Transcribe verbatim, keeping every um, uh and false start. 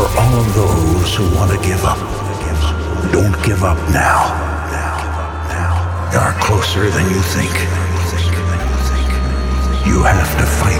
For all those who want to give up, don't give up now. You're closer than you think. You have to fight